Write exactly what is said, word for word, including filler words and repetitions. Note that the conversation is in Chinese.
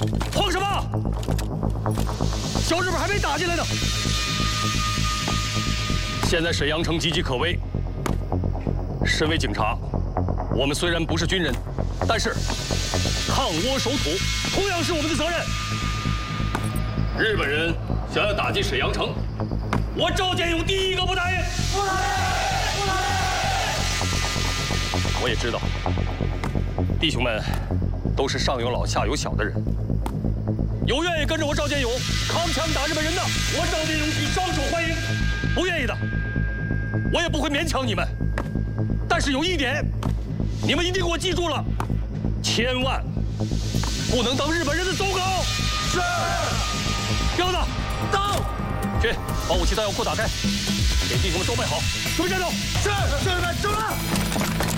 慌什么？小日本还没打进来呢。现在沈阳城岌岌可危。身为警察，我们虽然不是军人，但是抗倭守土同样是我们的责任。日本人想要打进沈阳城，我赵建勇第一个不答应。不答应！不答应！我也知道，弟兄们都是上有老下有小的人。 有愿意跟着我赵建勇扛枪打日本人的，我赵建勇请双手欢迎；不愿意的，我也不会勉强你们。但是有一点，你们一定给我记住了，千万不能当日本人的走狗。是。彪子，到，去把武器弹药库打开，给弟兄们装备好，准备战斗。是，士兵们，走了。